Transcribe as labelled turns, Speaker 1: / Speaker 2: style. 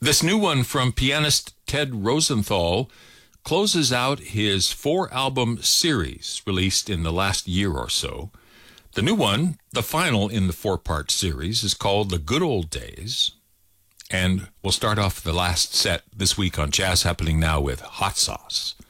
Speaker 1: This new one from pianist Ted Rosenthal closes out his 4-album series released in the last year or so. The new one, the final in the 4-part series, is called The Good Old Days. And we'll start off the last set this week on Jazz Happening Now with Hot Sauce.